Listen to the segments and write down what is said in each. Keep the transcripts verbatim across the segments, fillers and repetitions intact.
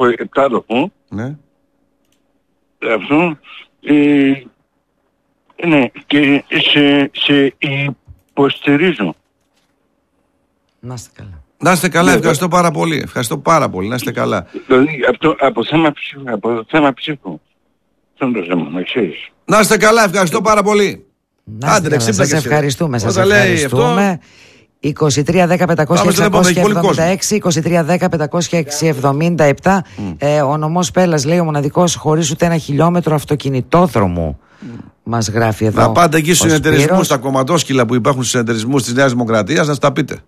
από επτάδοχο. Ναι. Αυτό. Ε, ναι, και σε, σε υποστηρίζω. Να είστε καλά. Να είστε καλά, ευχαριστώ πάρα πολύ. Ευχαριστώ πάρα πολύ, να είστε καλά. Δηλαδή, αυτό, από θέμα ψήφου, από θέμα ψήφου. Αυτό είναι το θέμα, να ξέρεις. Να είστε καλά, ευχαριστώ πάρα πολύ. Να είστε καλά, σας ευχαριστούμε, σας ευχαριστούμε. είκοσι τρία δέκα πεντακόσια εβδομήντα έξι, είκοσι τρία δέκα πεντακόσια έξι εβδομήντα επτά. Mm. Ε, ο νομός Πέλλας λέει ο μοναδικός χωρίς ούτε ένα χιλιόμετρο αυτοκινητόδρομου. Mm. Μας γράφει εδώ. Να πάτε εκεί στους συνεταιρισμούς, στα κομματόσκυλα που υπάρχουν στους συνεταιρισμούς της Νέας Δημοκρατίας, να στα πείτε.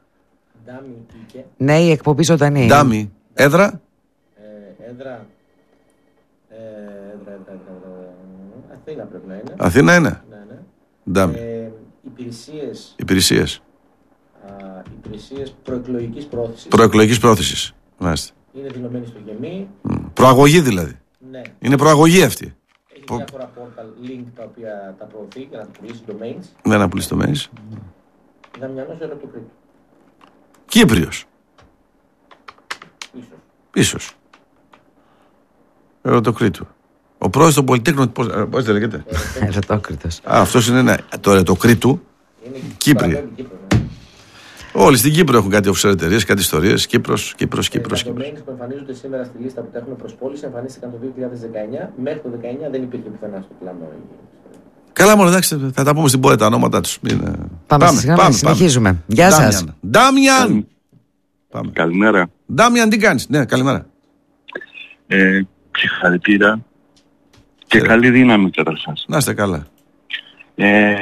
Ναι, η εκπομπή ζωντανή. Ντάμι. Έδρα. Ε, έδρα. Ε, έδρα, έδρα, έδρα. Αθήνα πρέπει να είναι. Αθήνα είναι. Ναι, ναι. Ντάμι. Ε, υπηρεσίες. Υπηρεσίες. Υπηρεσίες προεκλογικής πρόθεσης. Προεκλογικής πρόθεσης. Μάλιστα. Είναι δηλωμένη στο γεμί. Mm. Προαγωγή δηλαδή. Ναι. Είναι προαγωγή αυτή. Έχει Πο... διάφορα portal link τα οποία τα προωθεί για να πουλήσει domains. Ναι, να πουλήσει domains. Δαμιανός Ερωτοκρίτου. Κύπριος. Ίσως. Ίσως. Ερωτοκρίτου. Ο πρόεδρος των Πολυτέχνων, πώς, πώς δεν λέγεται. Ερωτόκριτος. Α, αυτός είναι ένα, το Ερωτοκρίτου. Κύπρια. Όλοι στην Κύπρο έχουν κάτι offshore εταιρείες, κάτι ιστορίες. Κύπρος, Κύπρος, Κύπρος. Τα domains που εμφανίζονται σήμερα στη λίστα που τα έχουν προσπόληση εμφανίστηκαν το δύο χιλιάδες δεκαεννιά. Μέχρι το δεκαεννιά δεν υπήρχε πουθενά στο πλάνο. Καλά, μόνο εντάξει, θα τα πούμε στην πορεία τα ονόματά τους. Μην... Πάμε, πάμε, πάμε, πάμε, πάμε. Συνεχίζουμε. Γεια σας. Ντάμιαν. Καλημέρα. Ντάμιαν, τι κάνεις? Ναι, καλημέρα. Ε, συγχαρητήρια και ε, καλή δύναμη καταρχάς. Να είστε καλά. Ε,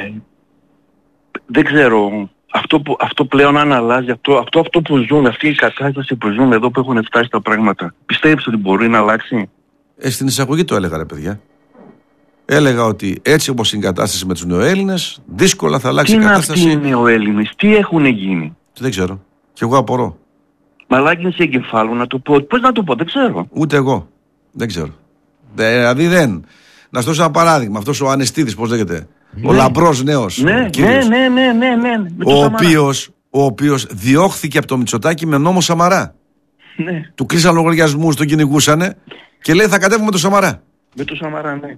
δεν ξέρω, αυτό, που, αυτό πλέον αν αλλάζει, αυτό, αυτό, αυτό που ζουν, αυτή η κατάσταση που ζουν εδώ που έχουν φτάσει τα πράγματα, πιστεύεις ότι μπορεί να αλλάξει? Ε, στην εισαγωγή το έλεγα ρε παιδιά. Έλεγα ότι έτσι όπως είναι η κατάσταση με τους νεοέλληνες, δύσκολα θα αλλάξει τι η κατάσταση. Τι είναι αυτοί οι νεοέλληνες, τι έχουν γίνει? Δεν ξέρω. Και εγώ απορώ. Μαλάκινες εγκεφάλου να το πω. Πώς να το πω, δεν ξέρω. Ούτε εγώ. Δεν ξέρω. Δηλαδή δεν. Να σου δώσω ένα παράδειγμα. Αυτός ο Ανεστίδης, πώς λέγεται. Ναι. Ο λαμπρός νέος. Ναι, ναι, ναι, ναι, ναι, ναι. Ο οποίος, ο οποίος διώχθηκε από το Μητσοτάκη με νόμο Σαμαρά. Ναι. Του κλείσαν λογαριασμούς, τον κυνηγούσανε και λέει θα κατέβουμε το Σαμαρά. Με το Σαμαρά, ναι.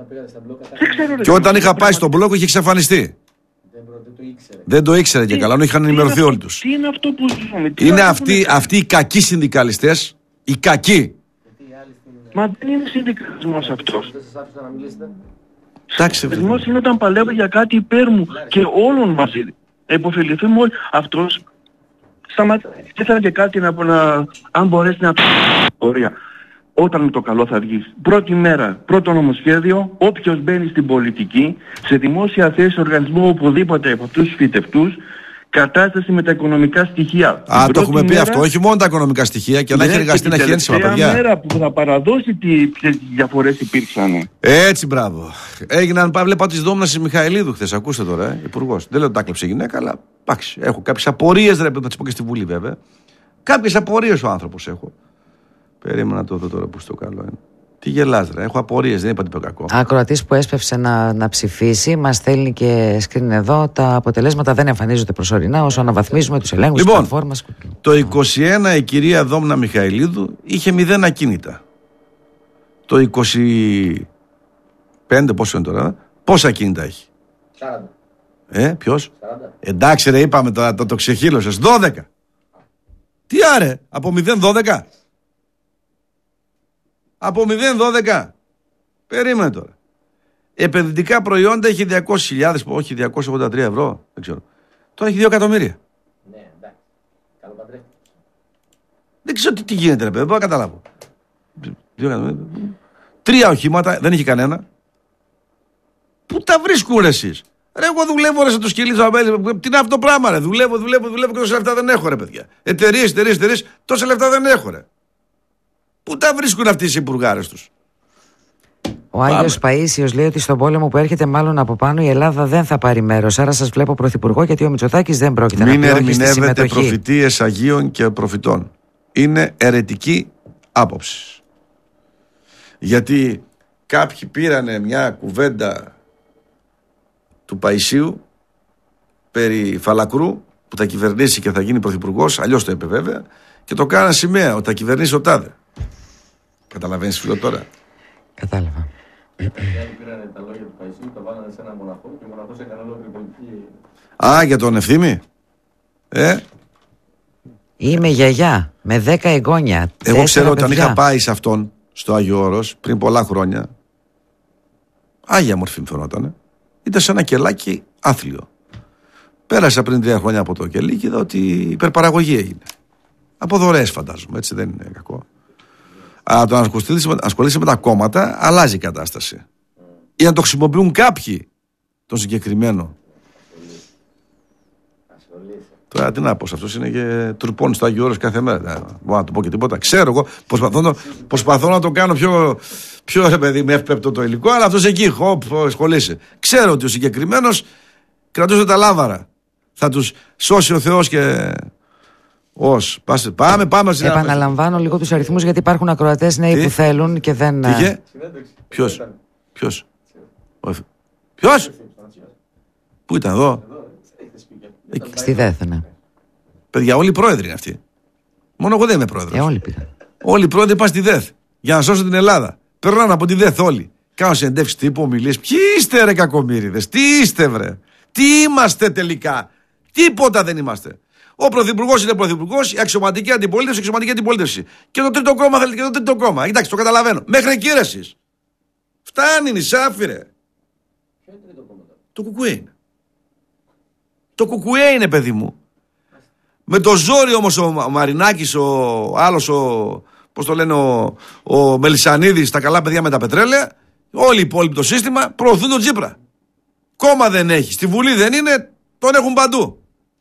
Και όταν είχα πάει στον μπλόκο είχε εξαφανιστεί. Δεν, προ, δεν το ήξερε. Δεν το ήξερε και καλά, ενώ είχαν ενημερωθεί όλοι τους. Τι είναι αυτό που ζούμε? Είναι αυτοί, αυτοί οι κακοί συνδικαλιστές, οι κακοί. Μα δεν είναι συνδικαλισμός αυτός. Δεν σας άφησα να μιλήσετε. Ο συνδικαλισμός είναι όταν παλεύω για κάτι υπέρ μου και όλων μαζί. Εποφεληθούμε όλοι. Αυτός σταματάει. Ήθελα και κάτι να πω, να, αν μπορέσει να το ωραία. Όταν με το καλό θα βγεις. Πρώτη μέρα, πρώτο νομοσχέδιο, όποιος μπαίνει στην πολιτική, σε δημόσια θέση οργανισμού οπουδήποτε από αυτούς τους φοιτευτούς, κατάσταση με τα οικονομικά στοιχεία. Α, το έχουμε πει μέρα, αυτό, όχι μόνο τα οικονομικά στοιχεία και να έχει εργαστεί να έχει ένσημα, παιδιά. Την μέρα που θα παραδώσει τι διαφορές υπήρξαν. Έτσι, μπράβο. Έγιναν, βλέπα τις Δόμνας Μιχαηλίδου χθες, ακούστε τώρα, ε, υπουργός. Δεν λέω ότι τα κλέψε γυναίκα, αλλά εντάξει, έχω κάποιες απορίες, ρε, θα τις πω και στη Βουλή βέβαια. Κάποιες απορίες ο άνθρωπος έχω. Περίμενα να το δω τώρα που στο καλό είναι. Τι γελάς ρε, έχω απορίες, δεν είπα τίποτα κακό. Ακροατής που έσπευσε να, να ψηφίσει, μας στέλνει και σκρίνει εδώ. Τα αποτελέσματα δεν εμφανίζονται προσωρινά όσο αναβαθμίζουμε τους ελέγχους λοιπόν, της πλατφόρμας. Το είκοσι ένα η κυρία Δόμνα Μιχαηλίδου είχε μηδέν ακίνητα. Το είκοσι πέντε πόσο είναι τώρα, πόσα ακίνητα έχει? σαράντα. Ε, ποιος? σαράντα. Εντάξει ρε, είπαμε τώρα, το, το ξεχύλωσες. δώδεκα. Τι άρε, από μηδέν δώδεκα. Από μηδέν δώδεκα. Περίμενε τώρα. Επενδυτικά προϊόντα έχει διακόσιες χιλιάδες, όχι διακόσια ογδόντα τρία ευρώ, δεν ξέρω. Τώρα έχει δύο εκατομμύρια. Ναι, εντάξει. Καλοπαντρεύτηκε. Δεν ξέρω τι, τι γίνεται ρε παιδί, δεν μπορώ να καταλάβω. Δύο εκατομμύρια. Τρία οχήματα, δεν έχει κανένα. Πού τα βρίσκουν ρε εσείς? Ρε, εγώ δουλεύω ρε σε το σκυλί του Αμπέλη. Τι είναι αυτό το πράγμα ρε? Δουλεύω, δουλεύω, δουλεύω και τόσα λεφτά δεν έχω ρε παιδιά. Εταιρείες, εταιρείες, εταιρείες, τόσα λεφτά δεν έχω ρε. Πού τα βρίσκουν αυτοί οι υπουργάρες τους? Ο Άγιος Παΐσιος λέει ότι στον πόλεμο που έρχεται μάλλον από πάνω η Ελλάδα δεν θα πάρει μέρος. Άρα σας βλέπω πρωθυπουργό γιατί ο Μητσοτάκης δεν πρόκειται Μην να πει όχι στη συμμετοχή. Μην ερμηνεύετε προφητείες Αγίων και προφητών. Είναι αιρετική άποψη. Γιατί κάποιοι πήρανε μια κουβέντα του Παϊσίου περί Φαλακρού που θα κυβερνήσει και θα γίνει πρωθυπουργός, αλλιώς το είπε βέβαια, και το κάνανε σημαία ότι θα κυβερνήσει ο τάδε. Καταλαβαίνεις, φίλο, τώρα. Κατάλαβα. Πήραν τα λόγια του Παϊσίου, τα βάλανε σε ένα μοναχό και ο μοναχός έκανε ολόκληρη πολιτική. Α, για τον Ευθύμη. Ε. Είμαι γιαγιά με δέκα εγγόνια. Εγώ ξέρω ότι αν είχα πάει σε αυτόν, στο Άγιο Όρος, πριν πολλά χρόνια, άγια μορφή μου φαινόταν. Ήταν σε ένα κελάκι άθλιο. Πέρασα πριν τρία χρόνια από το κελί και είδα ότι υπερπαραγωγή έγινε. Από δωρεές, φαντάζομαι, έτσι δεν είναι κακό. Αλλά το να ασχολείσαι με τα κόμματα αλλάζει η κατάσταση. Ή να το χρησιμοποιούν κάποιοι τον συγκεκριμένο. Τώρα τι να πω, αυτός είναι και τουρπώνει στο Άγιο Όρος κάθε μέρα. Δεν μπορώ να του πω και τίποτα. Ξέρω εγώ, προσπαθώ, να, προσπαθώ να το κάνω πιο, πιο ρε παιδί, με εύπεπτο το υλικό, αλλά αυτός εκεί, χοπ, ασχολείσαι. Ξέρω ότι ο συγκεκριμένος κρατούσε τα λάβαρα. Θα τους σώσει ο Θεός και. Ως. Πάμε, πάμε. Επαναλαμβάνω λίγο τους αριθμούς γιατί υπάρχουν ακροατές νέοι τι? Που θέλουν και δεν. Τι είχε? Ποιος? Ποιος? Ποιος? Πού ήταν εδώ? Στη ΔΕΘ, ναι. Παιδιά, όλοι οι πρόεδροι είναι αυτοί. Μόνο εγώ δεν είμαι πρόεδρος. Ε, όλοι πήγαν. Όλοι οι πρόεδροι πάνε στη ΔΕΘ για να σώσουν την Ελλάδα. Περνάνε από τη ΔΕΘ όλοι. Κάνω συνεντεύξεις τύπου, ομιλίες. Ποιοι είστε, ρε κακομοίριδες? Τι είστε, βρε? Τι είμαστε τελικά? Τίποτα δεν είμαστε. Ο πρωθυπουργός είναι πρωθυπουργός, η αξιωματική αντιπολίτευση, η αξιωματική αντιπολίτευση. Και το τρίτο κόμμα θέλετε και το τρίτο κόμμα. Εντάξει, το καταλαβαίνω. Μέχρι εκεί ρε εσείς. Φτάνει, νησάφι, ρε. Το κουκουέ είναι. Το κουκουέ είναι, παιδί μου. Με το ζόρι όμως ο Μαρινάκης, ο άλλος, ο, πώς το λένε, ο, ο Μελισσανίδης, τα καλά παιδιά με τα πετρέλαια, όλοι οι υπόλοιποι το σύστημα προωθούν τον Τσίπρα. Κόμμα δεν έχει. Στη Βουλή δεν είναι, τον έχουν παντού.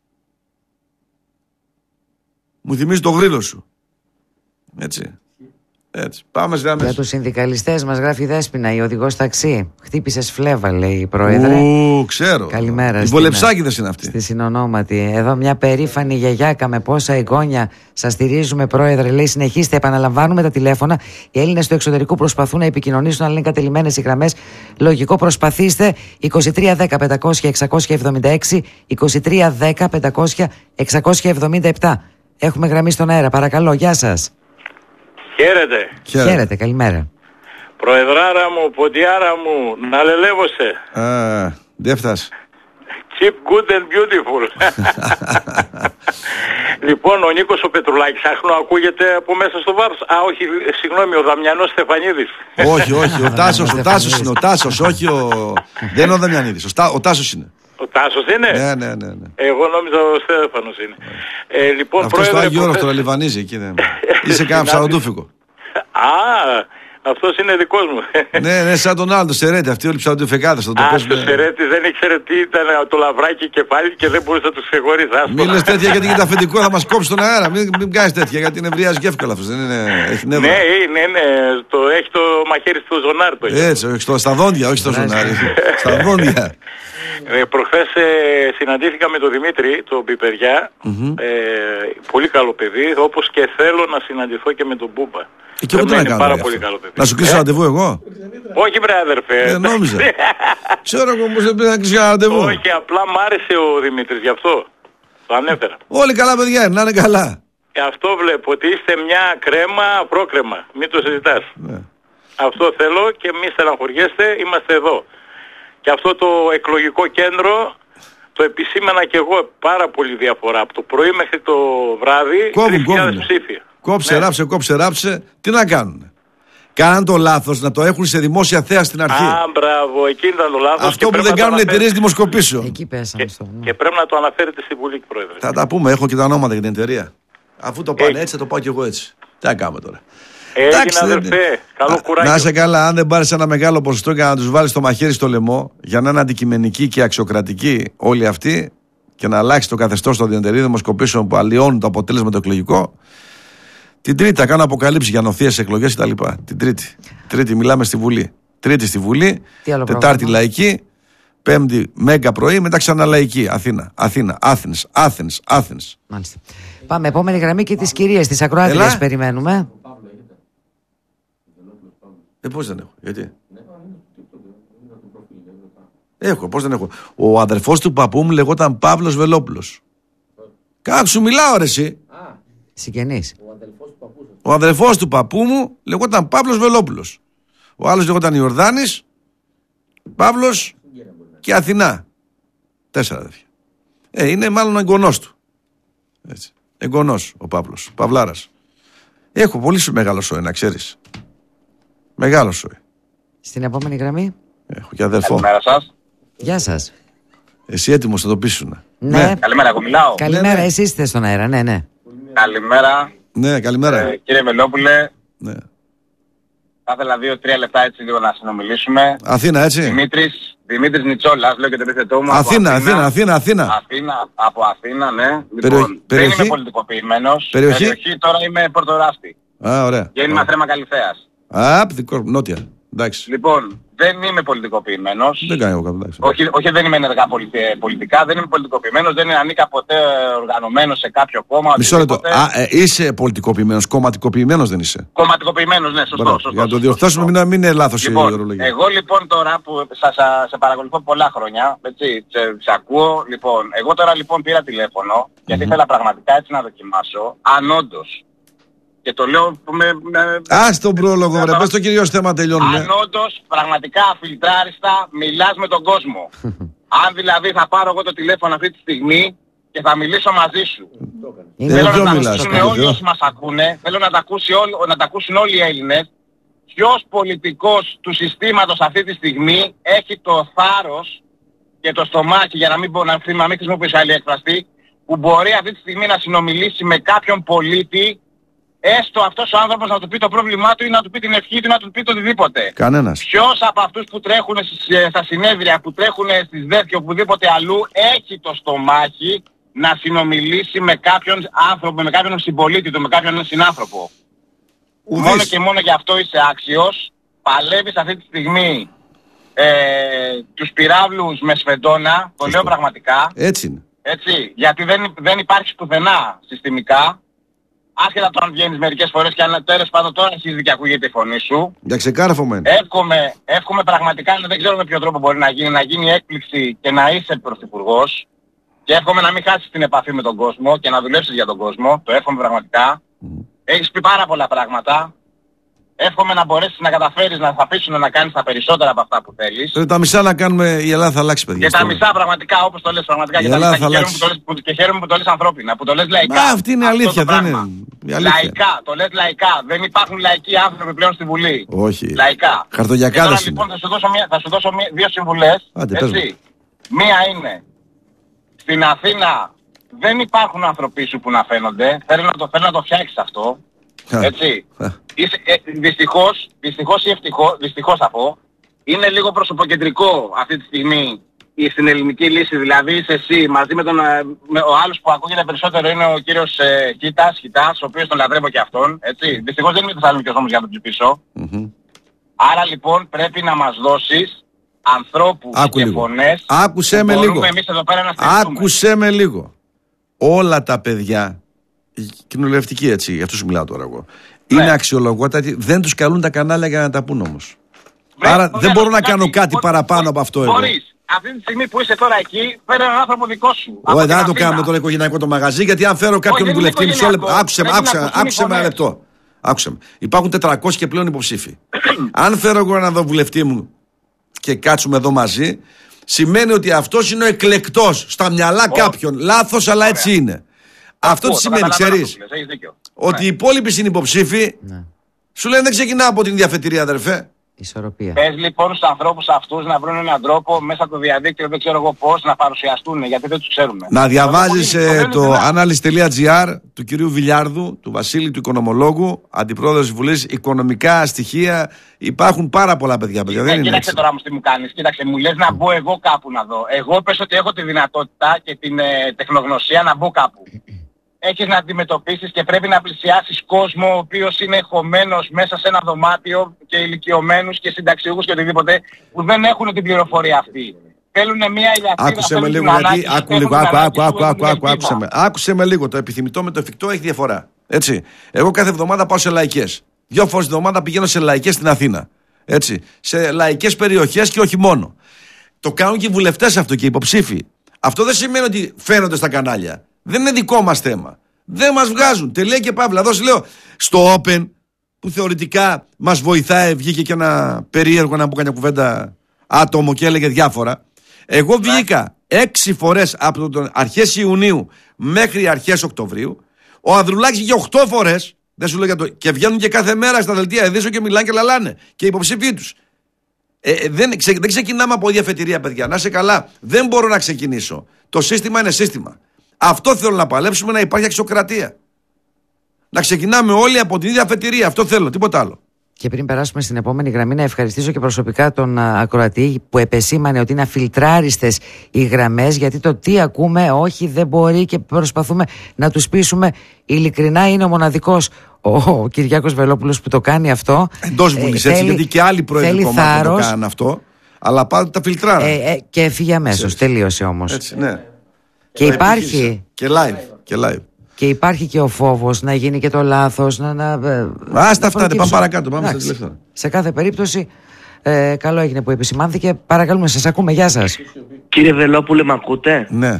Μου θυμίζει το γρίλο σου. Έτσι. Έτσι. Πάμε σε Για τους συνδικαλιστές μας γράφει η Δέσποινα, η οδηγός ταξί. Χτύπησες φλέβα, λέει η πρόεδρε. Ου, ξέρω. Καλημέρα. Οι βολεψάκηδες είναι αυτοί. Στη συνονόματη. Εδώ μια περήφανη γιαγιάκα με πόσα εγγόνια. Σας στηρίζουμε, πρόεδρε. Λέει, συνεχίστε, επαναλαμβάνουμε τα τηλέφωνα. Οι Έλληνες του εξωτερικού προσπαθούν να επικοινωνήσουν, αλλά είναι κατελημμένες οι γραμμές. Λογικό, προσπαθήστε. είκοσι τρία δέκα πεντακόσια εξακόσια εβδομήντα έξι, είκοσι τρία δέκα πεντακόσια εξακόσια εβδομήντα επτά. Έχουμε γραμμή στον αέρα, παρακαλώ, γεια σας. Χαίρετε. Χαίρετε, καλημέρα. Προεδράρα μου, ποντιάρα μου, να λελεύωσε. Α, δεν φτάσει. Keep good and beautiful. Λοιπόν, ο Νίκος ο Πετρουλάκης, άχνω ακούγεται από μέσα στο Βάρος. Α, όχι, συγγνώμη, ο Δαμιανός Στεφανίδης. Όχι, όχι, ο Τάσος, ο Τάσος είναι, ο Τάσος, όχι ο... Δεν είναι ο Δαμιανίδης, ο, Στά... ο Τάσος είναι. Ο Τάσος είναι? Ναι, ναι, ναι, ναι. Εγώ νόμιζα ο Στέφανος είναι. Ε, λοιπόν, αυτός πρόεδρε... το Άγιο Όρος τώρα λιβανίζει εκεί, δεν... Είσαι κάνα ψαροντούφικο. Α, αυτός είναι δικός μου. Ναι, ναι, σαν τον άλλο, το Σερέτη, αυτοί όλοι οι ψαροντούφικάδες. Α, το Σερέτη δεν ήξερε τι ήταν το λαβράκι κεφάλι και δεν μπορούσε να τους ξεχωρίσει. Μην λες τέτοια γιατί είναι αφεντικό, θα μας κόψει τον αέρα. Μην, μην κάνεις τέτοια γιατί νευριάζει και εύκολα αυτός. Δεν είναι, έχει νεύρα. Ναι, ναι, ναι, το, έχει το μαχαίρι στο ζωνάρι το. Έτσι, όχι στο, στα δόντια, όχι στο ζωνάρι. Στα δόντια. Ε, προχθές ε, συναντήθηκα με τον Δημήτρη, τον Πιπεριά, mm-hmm. ε, πολύ καλό παιδί, όπως και θέλω να συναντηθώ και με τον Μπούμπα. Ε, και εγώ τι να κάνω, πάρα πολύ καλό παιδί. Να σου κλείσω ε? ραντεβού εγώ? Όχι βρε αδερφέ. Ε, νόμιζα. Ξέρω εγώ πως δεν πρέπει να κλείσω ραντεβού. Όχι, απλά μ' άρεσε ο Δημήτρης, γι' αυτό το ανέφερα. Όλοι καλά παιδιά είναι, να είναι καλά. Ε, αυτό βλέπω, ότι είστε μια κρέμα, πρόκρεμα, μην το συζητάς. Ναι. Αυτό θέλω και μη στεναχωριέστε, είμαστε εδώ. Και αυτό το εκλογικό κέντρο το επισήμανα και εγώ, πάρα πολύ διαφορά. Από το πρωί μέχρι το βράδυ, τρεις χιλιάδες ψήφια. Κόψε, ναι. ράψε, κόψε, ράψε. Τι να κάνουν. Κάναν το λάθος να το έχουν σε δημόσια θέα στην αρχή. Α, μπράβο, εκεί ήταν το λάθος. Αυτό που δεν κάνουν εταιρείες δημοσκοπήσεων. Εκεί πέσαμε και, στο, ναι. και πρέπει να το αναφέρετε στην Βουλή, Πρόεδρε. Θα τα πούμε, έχω και τα ονόματα για την εταιρεία. Αφού το πάνε έτσι, θα το πάω και εγώ έτσι. Τι να κάνουμε τώρα. Έγινε αδερφέ, καλό κουράγιο. Να είσαι καλά, αν δεν πάρεις ένα μεγάλο ποσοστό και να τους βάλεις το μαχαίρι στο λαιμό για να είναι αντικειμενικοί και αξιοκρατικοί όλοι αυτοί και να αλλάξει το καθεστώς των εταιρείων δημοσκοπήσεων που αλλοιώνουν το αποτέλεσμα το εκλογικό. Την Τρίτη θα κάνω αποκαλύψεις για νοθείες εκλογές κτλ. Την Τρίτη. Τρίτη μιλάμε στη Βουλή. Τρίτη στη Βουλή, Τετάρτη λαϊκή, Πέμπτη μέγα πρωί, μετά ξανά λαϊκή. Αθήνα, Αθήνα, Athens, Athens, Athens. Μάλιστα. Πάμε, επόμενη γραμμή και τις κυρίες, τις ακροάτριες περιμένουμε. Ε, πώς δεν έχω, γιατί. Έχω, πώς δεν έχω. Ο αδερφός του παππού μου λεγόταν Παύλος Βελόπουλος. Κάτω σου μιλάω ρε εσύ. Συγγενής. Ο αδερφός του παππού μου λεγόταν Παύλος Βελόπουλος. Ο άλλος λεγόταν Ιορδάνης, Παύλος και Αθηνά. Τέσσερα αδερφιά. Ε, είναι μάλλον εγγονός του. Έτσι. Εγγονός ο Παύλος, Παυλάρας. Έχω πολύ σου μεγάλο σόι, να ξέρεις. Μεγάλο σόι. Στην επόμενη γραμμή. Έχω και αδερφό. Καλημέρα σας. Γεια σας. Εσύ έτοιμος να το πείσουν. Ναι. Ναι. Καλημέρα, εγώ μιλάω. Καλημέρα, ναι, ναι. εσείς είστε στον αέρα, ναι, ναι. Καλημέρα. Ναι, καλημέρα. Ε, κύριε Βελόπουλε, Ναι. θα ήθελα δύο-τρία λεπτά έτσι λίγο να συνομιλήσουμε. Αθήνα, έτσι. Δημήτρης, Δημήτρης Νιτσόλας, λέω και το επίθετό μου. Αθήνα, Αθήνα, Αθήνα, Αθήνα. Αθήνα, από Αθήνα, ναι. Περιο... Λοιπόν, περιοχή. δεν είμαι πολιτικοποιημένος. Περιοχή. Περιοχή τώρα είμαι Πορτοράστη. Α, ωραία. Γέννημα Θρέμα Καλυθέας. Α, δικό, νότια. Εντάξει. Λοιπόν, δεν είμαι πολιτικοποιημένος. Δεν κάνει εγώ κάποιο. Όχι, όχι, δεν είμαι ενεργά πολιτικά, δεν είμαι πολιτικοποιημένος, δεν ανήκα ποτέ οργανωμένος σε κάποιο κόμμα. Μισό λεπτό. οτιδήποτε. Α, ε, είσαι πολιτικοποιημένος, κομματικοποιημένος δεν είσαι. Κομματικοποιημένος, ναι, σωστό. σωστό, Για να το σωστό, διορθώσουμε, σωστό. μην, μην είναι λάθος Λοιπόν, η ορολογία. εγώ λοιπόν τώρα που σας σα, σε παρακολουθώ πολλά χρόνια, έτσι, σε, σε ακούω, λοιπόν, εγώ τώρα λοιπόν πήρα τηλέφωνο, γιατί ήθελα πραγματικά έτσι να δοκιμάσω, αν όντως, και το λέω με... με Α, τον πρόλογο, ρε, πες το κυρίως θέμα τελειώνουμε. αν όντως πραγματικά αφιλτράριστα μιλάς με τον κόσμο. Αν δηλαδή θα πάρω εγώ το τηλέφωνο αυτή τη στιγμή και θα μιλήσω μαζί σου. Είναι Ε, Θέλω ποιο να τα μιλάς, ακούσουν παιδί, όλοι ε? όσοι μας ακούνε, θέλω να τα, ακούσει όλοι, να τα ακούσουν όλοι οι Έλληνες. Ποιος πολιτικός του συστήματος αυτή τη στιγμή έχει το θάρρος και το στομάχι, για να μην, πω, να, να μην χρησιμοποιήσω άλλη έκφραση, που μπορεί αυτή τη στιγμή να συνομιλήσει με κάποιον πολίτη, έστω αυτός ο άνθρωπος να του πει το πρόβλημά του ή να του πει την ευχή του ή να του πει το οτιδήποτε. Κανένας. Ποιος από αυτούς που τρέχουν στις, στα συνέδρια, που τρέχουν στις ΔΕΘ και οπουδήποτε αλλού, έχει το στομάχι να συνομιλήσει με κάποιον άνθρωπο, με κάποιον συμπολίτη του, με κάποιον συνάνθρωπο. Ουδής. Μόνο και μόνο γι' αυτό είσαι άξιος. Παλεύεις αυτή τη στιγμή ε, τους πυράβλους με σφεντόνα, το λέω πραγματικά. Έτσι είναι. Έτσι, γιατί δεν, δεν υπάρχει πουθενά συστημικά. Άσχετα το αν βγαίνεις μερικές φορές και αν τέλος πάντων τώρα αρχίζει και ακούγεται η φωνή σου. Για ξεκάρφωμα είναι. Εύχομαι, εύχομαι πραγματικά, δεν ξέρω με ποιο τρόπο μπορεί να γίνει, να γίνει έκπληξη και να είσαι πρωθυπουργός. Και εύχομαι να μην χάσεις την επαφή με τον κόσμο και να δουλέψεις για τον κόσμο. Το εύχομαι πραγματικά. Mm. Έχεις πει πάρα πολλά πράγματα. Εύχομαι να μπορέσεις να καταφέρεις να θα πείσουν να κάνεις τα περισσότερα από αυτά που θέλεις. Τώρα τα μισά να κάνουμε, η Ελλάδα θα αλλάξει, παιδιά. Και τα μισά πραγματικά, όπως το λες πραγματικά. Η Και, τα Ελλάδα μισά, θα και, χαίρομαι αλλάξει. που το λες, που, και χαίρομαι που το λες ανθρώπινα, που το λες λαϊκά. Μα αυτή είναι η Αυτό αλήθεια, το δεν πράγμα. είναι. Η αλήθεια. Λαϊκά, το λες λαϊκά. Δεν υπάρχουν λαϊκοί άνθρωποι πλέον στη Βουλή. Όχι. Λαϊκά. Χαρτογιακάδες Και τώρα, είναι. λοιπόν, θα σου δώσω, μια, θα σου δώσω μια, δύο συμβουλές. Άντε, πες έτσι. Μία είναι, στην Αθήνα δεν υπάρχουν άνθρωποι σου που να φαίνονται. Θέλω να το, θέλω να το φτιάξεις αυτό. Α. Έτσι. Α. Είσαι, ε, δυστυχώς, δυστυχώς ή ευτυχώς, δυστυχώς θα πω, είναι λίγο προσωποκεντρικό αυτή τη στιγμή η- στην ελληνική λύση. Δηλαδή είσαι εσύ μαζί με τον, ε, με, ο άλλος που ακούγεται περισσότερο είναι ο κύριος ε, Κίτας, Κιτάς, ο οποίος τον λατρεύω και αυτόν. Έτσι. Δυστυχώς δεν είμαι Θεσσαλονίκης όμως για να τον ψηφίσω. Μμμ. Άρα λοιπόν πρέπει να μας δώσεις ανθρώπους Άκου και λίγο. φωνές Άκουσέ που με μπορούμε λίγο. εμείς εδώ πέρα να στηριχτούμε. Άκουσέ με λίγο. Όλα τα παιδιά, η κοινοβουλευτική έτσι, γι' αυτό σου μιλάω τώρα εγώ, Ναι. είναι αξιολογότατοι, δεν τους καλούν τα κανάλια για να τα πούν όμως. Βρε, Άρα το δεν λέω, μπορώ να κάνω κάτι μπορεί- παραπάνω μπορεί- από αυτό εγώ. Μπορείς. Αυτή τη στιγμή που είσαι τώρα εκεί, φέρε έναν άνθρωπο δικό σου. από Όχι, την δεν θα το Αθήνα. κάνουμε τώρα οικογενειακό το μαγαζί, γιατί αν φέρω κάποιον δεν είναι βουλευτή, μισό λεπτό, οικογενειακό. άκουσε με, Πρέπει να άκουσε, ακουστούν οι άκουσε με ένα φωνές. λεπτό. Άκουσε με. Υπάρχουν τετρακόσιοι και πλέον υποψήφοι. Αν φέρω εγώ έναν βουλευτή μου και κάτσουμε εδώ μαζί, σημαίνει ότι αυτός είναι ο εκλεκτός στα μυαλά κάποιων. Λάθος, αλλά έτσι είναι. Αυτό Ακούω, τι το σημαίνει, καταλαβαίνω ξέρεις, αυτό που λες, έχεις δίκιο. ότι Ναι. οι υπόλοιποι συνυποψήφοι Ναι. σου λένε δεν ξεκινάω από την διαφετηρία, αδερφέ. Ισορροπία. Πες λοιπόν στους ανθρώπους αυτούς να βρουν έναν τρόπο μέσα από το διαδίκτυο, δεν ξέρω εγώ πώς, να παρουσιαστούν, γιατί δεν τους ξέρουμε. Να διαβάζεις Το ε, λένε το καλά. analyst τελεία gr του κυρίου Βιλιάρδου, του Βασίλη του Οικονομολόγου, αντιπρόεδρος της Βουλής, οικονομικά στοιχεία. Υπάρχουν πάρα πολλά παιδιά, παιδιά. Ε, Δεν είναι κοίταξε έτσι. τώρα όμως τι μου κάνεις. Κοίταξε, μου λες να μπω εγώ κάπου να δω. Εγώ πες ότι έχω τη δυνατότητα και την ε, τεχνογνωσία να μπω κάπου. Έχεις να αντιμετωπίσεις και πρέπει να πλησιάσεις κόσμο ο οποίος είναι χωμένος μέσα σε ένα δωμάτιο και ηλικιωμένους και συνταξιούχους και οτιδήποτε που δεν έχουν την πληροφορία αυτή. Θέλουν μια ηλιαθήρα. Άκουσε με λίγο, γιατί άκου λίγο, άκου, άκου, άκου, άκου, άκου, άκουσε με. Άκουσε με λίγο. Το επιθυμητό με το εφικτό έχει διαφορά. Έτσι. Εγώ κάθε εβδομάδα πάω σε λαϊκές. Δυο φορές την εβδομάδα πηγαίνω σε λαϊκές στην Αθήνα. Έτσι. Σε λαϊκές περιοχές και όχι μόνο. Το κάνουν και οι βουλευτές αυτό και οι υποψήφοι. Αυτό δεν σημαίνει ότι φαίνονται στα κανάλια. Δεν είναι δικό μας θέμα. Δεν μας βγάζουν. Τελεία και παύλα. Εδώ σου λέω, στο Open, που θεωρητικά μας βοηθάει, βγήκε και ένα περίεργο να πω κανένα κουβέντα άτομο και έλεγε διάφορα. Εγώ βγήκα έξι φορές από τον αρχές Ιουνίου μέχρι αρχές Οκτωβρίου. Ο Ανδρουλάκης βγήκε οχτώ φορές. Δεν σου λέω για το... Και βγαίνουν και κάθε μέρα στα δελτία ειδήσεων και μιλάνε και λαλάνε. Και οι υποψήφοι τους. Ε, δεν, ξε, δεν ξεκινάμε από ίδια αφετηρία, παιδιά. Να είσαι καλά. Δεν μπορώ να ξεκινήσω. Το σύστημα είναι σύστημα. Αυτό θέλω να παλέψουμε, να υπάρχει αξιοκρατία. Να ξεκινάμε όλοι από την ίδια αφετηρία. Αυτό θέλω, τίποτα άλλο. Και πριν περάσουμε στην επόμενη γραμμή, να ευχαριστήσω και προσωπικά τον ακροατή που επεσήμανε ότι είναι αφιλτράριστες οι γραμμές, γιατί το τι ακούμε, όχι, δεν μπορεί, και προσπαθούμε να τους πείσουμε. Ειλικρινά είναι ο μοναδικός ο, ο Κυριάκος Βελόπουλος που το κάνει αυτό. Εντός Βουλής, ε, έτσι, θέλει, γιατί και άλλοι πρόεδροι κομμάτων το κάνουν αυτό. Αλλά πάντα τα φιλτράρουν. Ε, ε, και έφυγε αμέσως, τελείωσε όμως. Έτσι, ναι. Και ε, υπάρχει. Και live. Και live. Και υπάρχει και ο φόβος να γίνει και το λάθος. Να, να, Άστα αυτά, δεν πάμε παρακάτω. Πάμε στα τελευταία. Σε κάθε περίπτωση, ε, καλό έγινε που επισημάνθηκε. Παρακαλούμε, σας ακούμε. Γεια σας. Κύριε Βελόπουλε, μ' ακούτε? Ναι.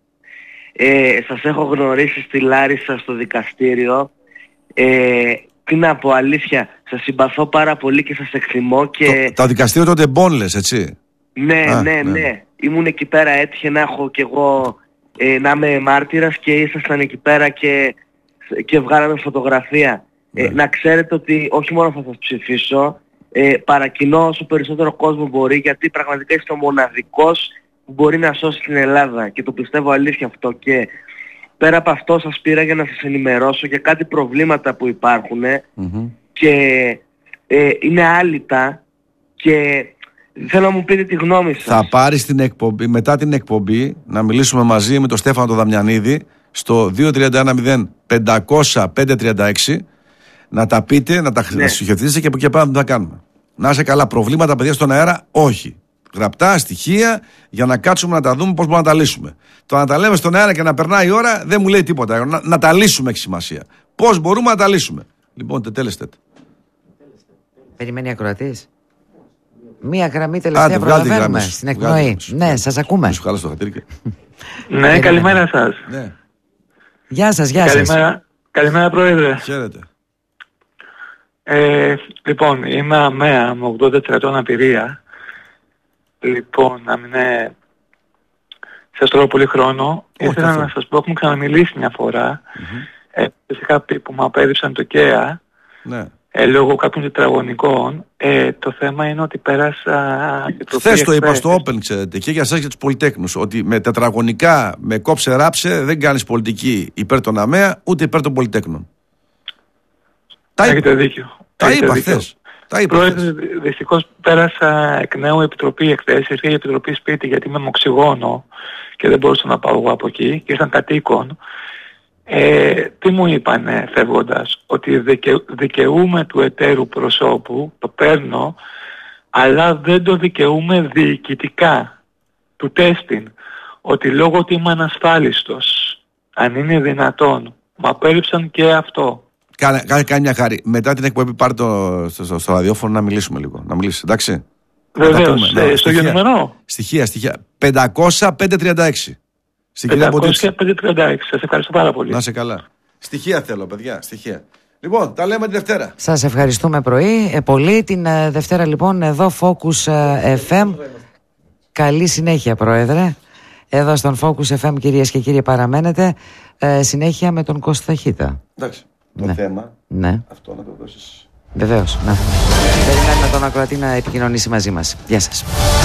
Ε, σας έχω γνωρίσει στη Λάρισα στο δικαστήριο. Ε, τι να πω, αλήθεια, σας συμπαθώ πάρα πολύ και σας εκτιμώ. Και... Το, τα δικαστήρια τότε Μπον λες, έτσι? Ναι, Α, ναι, ναι, ναι. Ήμουν εκεί πέρα, έτυχε να έχω κι εγώ... Ε, να είμαι μάρτυρας και ήσασταν εκεί πέρα και, και βγάλαμε φωτογραφία. Ε, να ξέρετε ότι όχι μόνο θα σας ψηφίσω, ε, παρακινώ όσο περισσότερο κόσμο μπορεί, γιατί πραγματικά είστε ο μοναδικός που μπορεί να σώσει την Ελλάδα και το πιστεύω αλήθεια αυτό. Και πέρα από αυτό σας πήρα για να σας ενημερώσω για κάτι προβλήματα που υπάρχουν mm-hmm. και ε, είναι άλυτα και... Θέλω να μου πείτε τη γνώμη σας. Θα πάρεις την εκπομπή, μετά την εκπομπή να μιλήσουμε μαζί με τον Στέφανο τον Δαμιανίδη στο δύο τρία ένα μηδέν πεντακόσια πέντε τριάντα έξι, να τα πείτε, να τα ναι. συγχωρήσετε και από εκεί πέρα να τα κάνουμε. Να είσαι καλά. Προβλήματα, παιδιά, στον αέρα, όχι. Γραπτά, στοιχεία, για να κάτσουμε να τα δούμε πώς μπορούμε να τα λύσουμε. Το να τα λέμε στον αέρα και να περνάει η ώρα δεν μου λέει τίποτα. Να, να τα λύσουμε έχει σημασία. Πώς μπορούμε να τα λύσουμε. Λοιπόν, τετέλεστε. Περιμένει ακροατής. Μία γραμμή τελευταία προλαβαίνουμε στην εκπνοή. Ναι, σας ακούμε. Ναι, καλημέρα σας. Ναι. Γεια σας, γεια σας. Καλημέρα, καλημέρα Πρόεδρε. Χαίρετε. Ε, λοιπόν, είμαι αμαία με ογδόντα τέσσερα ετών αναπηρία. Λοιπόν, να μην είναι... Σας τρώω πολύ χρόνο. Oh, Ήθελα να σας πω, έχουμε ξαναμιλήσει μια φορά. Mm-hmm. Ε, είχα πει που μου απέδειψαν το ΚΕΑ. Ναι. Ε, λόγω κάποιων τετραγωνικών. Ε, το θέμα είναι ότι πέρασα... Χθες το είπα στο Open, ξέρετε, και για εσάς και τους πολυτέχνους, ότι με τετραγωνικά, με κόψε ράψε, δεν κάνεις πολιτική υπέρ των ΑΜΕΑ, ούτε υπέρ των πολυτέχνων. Έχετε είπα. δίκιο. Τα Έχετε είπα χθες. Πρόεδρε, δυστυχώς πέρασα εκ νέου επιτροπή εχθές, ήρθε η επιτροπή σπίτι γιατί είμαι με οξυγόνο και δεν μπορούσα να πάω εγώ από εκεί και ήρθαν κατοίκων. Ε, τι μου είπανε φεύγοντας, ότι δικαι, δικαιούμαι του εταίρου προσώπου, το παίρνω, αλλά δεν το δικαιούμαι διοικητικά του τέστην, ότι λόγω ότι είμαι ανασφάλιστος, αν είναι δυνατόν, μου απέρριψαν και αυτό. Κάνε, κάνε, κάνε μια χάρη, μετά την εκπομπή πάρε το στο, στο, στο ραδιόφωνο να μιλήσουμε λίγο, να μιλήσεις, εντάξει? Βεβαίως, ε, στο γεννημερό. Στοιχεία, στοιχεία, πεντακόσια πέντε τριάντα έξι. πεντακόσια πέντε τριάντα έξι. Σας ευχαριστώ πάρα πολύ. Να είσαι καλά. Στοιχεία θέλω, παιδιά. Στοιχεία. Λοιπόν, τα λέμε τη Δευτέρα. Σας ευχαριστούμε πρωί. Ε, πολύ την ε, Δευτέρα λοιπόν εδώ Focus ε, εφ εμ. Καλή συνέχεια, Πρόεδρε. Εδώ στον Focus εφ εμ, κυρίες και κύριοι, παραμένετε. Ε, συνέχεια με τον Κώστα Χίτα. Εντάξει. Το ναι. θέμα. Ναι. Αυτό να το δώσεις. Βεβαίως. Να. Περιμένουμε τον ακροατή να επικοινωνήσει μαζί μας. Γεια σας.